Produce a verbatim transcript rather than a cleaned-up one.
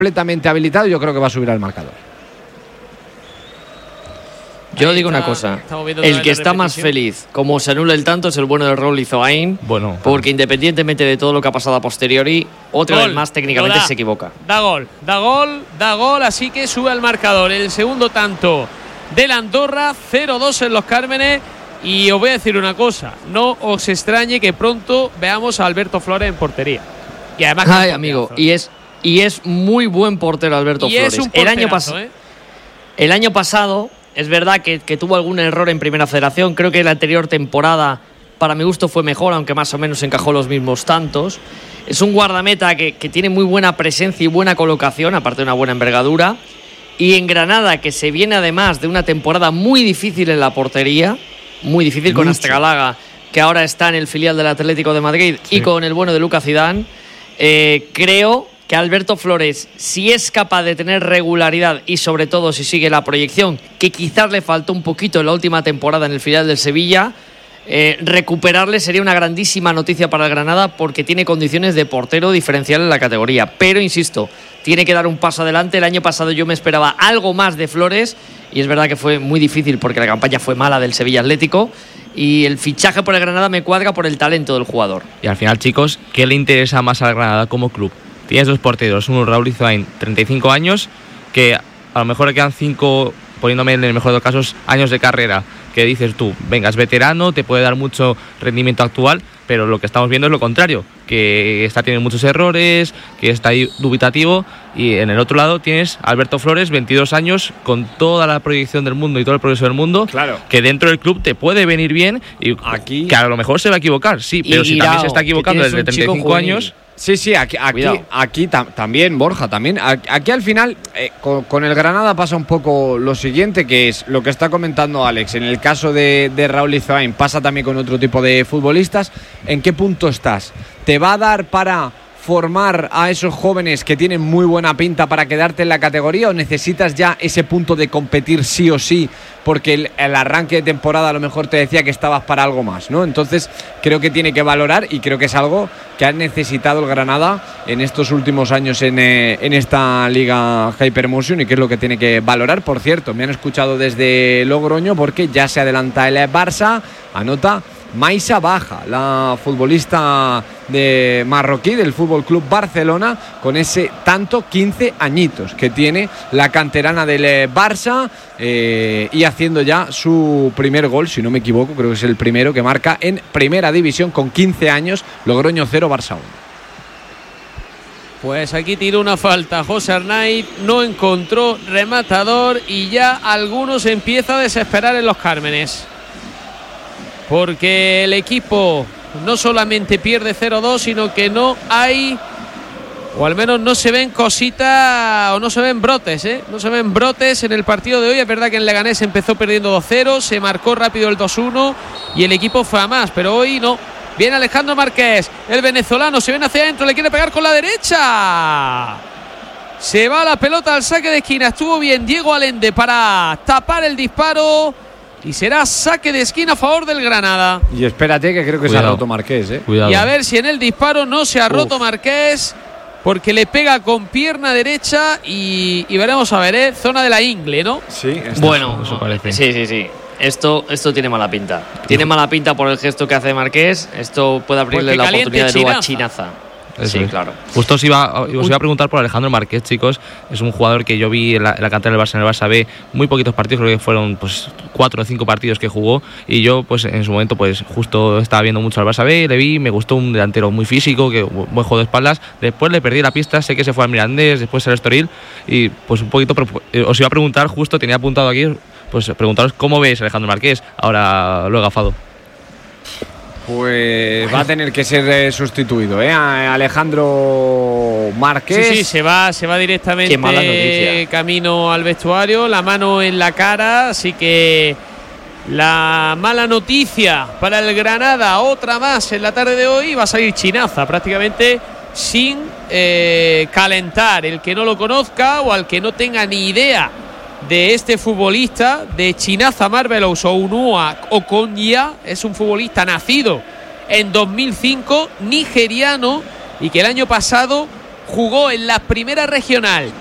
completamente habilitado, yo creo que va a subir al marcador. Yo Ahí digo está, una cosa, el que está más feliz, como se anula el tanto, es el bueno de Raúl Izoain, bueno, porque independientemente de todo lo que ha pasado a posteriori, otro gol, vez más técnicamente da, se equivoca. Da gol, da gol, da gol, así que sube al marcador el segundo tanto del Andorra, cero dos en Los Cármenes. Y os voy a decir una cosa, no os extrañe que pronto veamos a Alberto Flores en portería. Y además Ay, amigo, y es, y es muy buen portero Alberto y Flores. Es un el, año pas- ¿eh? el año pasado... Es verdad que, que tuvo algún error en Primera Federación. Creo que la anterior temporada, para mi gusto, fue mejor, aunque más o menos encajó los mismos tantos. Es un guardameta que, que tiene muy buena presencia y buena colocación, aparte de una buena envergadura. Y en Granada, que se viene además de una temporada muy difícil en la portería, muy difícil con Astragalaga, que ahora está en el filial del Atlético de Madrid, sí. y con el bueno de Lucas Zidane, eh, creo que Alberto Flores, si es capaz de tener regularidad y sobre todo si sigue la proyección, que quizás le faltó un poquito en la última temporada en el filial del Sevilla, eh, recuperarle sería una grandísima noticia para el Granada, porque tiene condiciones de portero diferencial en la categoría. Pero insisto, tiene que dar un paso adelante. El año pasado yo me esperaba algo más de Flores y es verdad que fue muy difícil porque la campaña fue mala del Sevilla Atlético, y el fichaje por el Granada me cuadra por el talento del jugador. Y al final, chicos, ¿qué le interesa más al Granada como club? Tienes dos porteros, uno Raúl Izoain, treinta y cinco años, que a lo mejor le quedan cinco, poniéndome en el mejor de los casos, años de carrera, que dices tú, venga, es veterano, te puede dar mucho rendimiento actual, pero lo que estamos viendo es lo contrario, que está teniendo muchos errores, que está ahí dubitativo, y en el otro lado tienes a Alberto Flores, veintidós años, con toda la proyección del mundo y todo el progreso del mundo, claro. que dentro del club te puede venir bien, y aquí, que a lo mejor se va a equivocar, sí, pero si también se está equivocando desde treinta y cinco años... Sí, sí, aquí, aquí, aquí tam, también, Borja, también. Aquí al final, eh, con, con el Granada pasa un poco lo siguiente, que es lo que está comentando Alex. En el caso de, de Raúl Izoain, pasa también con otro tipo de futbolistas. ¿En qué punto estás? ¿Te va a dar para formar a esos jóvenes que tienen muy buena pinta para quedarte en la categoría, o necesitas ya ese punto de competir sí o sí, porque el, el arranque de temporada a lo mejor te decía que estabas para algo más, ¿no? Entonces creo que tiene que valorar, y creo que es algo que ha necesitado el Granada en estos últimos años en, eh, en esta Liga Hypermotion, y que es lo que tiene que valorar. Por cierto, me han escuchado desde Logroño porque ya se adelanta el Barça, anota Maisa Baja, la futbolista de marroquí del Fútbol Club Barcelona, con ese tanto, quince añitos que tiene la canterana del Barça, eh, y haciendo ya su primer gol, si no me equivoco, creo que es el primero que marca en Primera División con quince años. Logroño cero, Barça uno. Pues aquí tiró una falta José Arnaiz, no encontró rematador, y ya algunos empieza a desesperar en Los Cármenes, porque el equipo no solamente pierde cero dos, sino que no hay, o al menos no se ven cositas, o no se ven brotes, ¿eh? No se ven brotes en el partido de hoy. Es verdad que en Leganés empezó perdiendo dos cero, se marcó rápido el dos uno y el equipo fue a más, pero hoy no. Viene Alejandro Márquez, el venezolano, se viene hacia adentro, le quiere pegar con la derecha. Se va la pelota al saque de esquina, estuvo bien Diego Allende para tapar el disparo, y será saque de esquina a favor del Granada. Y espérate, que creo que Cuidado. se ha roto Marqués, ¿eh? Cuidado. Y a ver si en el disparo no se ha roto Uf. Marqués, porque le pega con pierna derecha, y, y veremos a ver, ¿eh? Zona de la ingle, ¿no? Sí, bueno, eso parece. Sí, sí, sí. Esto, esto tiene mala pinta. Tiene mala pinta por el gesto que hace Marqués. Esto puede abrirle la oportunidad de nuevo a Chinaza. Eso sí, es. claro. Justo os iba, os iba a preguntar por Alejandro Márquez, chicos. Es un jugador que yo vi en la, en la cantera del Barça, en el Barça B, muy poquitos partidos, creo que fueron pues cuatro o cinco partidos que jugó, y yo pues en su momento pues justo estaba viendo mucho al Barça B, le vi, me gustó, un delantero muy físico, que buen juego de espaldas. Después le perdí la pista, sé que se fue al Mirandés, después al Estoril, y pues un poquito os iba a preguntar, justo tenía apuntado aquí, pues preguntaros cómo veis a Alejandro Márquez, ahora lo he gafado. Pues va a tener que ser eh, sustituido, ¿eh? A Alejandro Márquez. Sí, sí, se va, se va directamente camino al vestuario, la mano en la cara, así que la mala noticia para el Granada, otra más en la tarde de hoy, va a salir Chinaza prácticamente sin eh, calentar. El que no lo conozca o al que no tenga ni idea de este futbolista, de Chinaza Marvelous Ounua Okonya, es un futbolista nacido en dos mil cinco, nigeriano, y que el año pasado jugó en la primera regional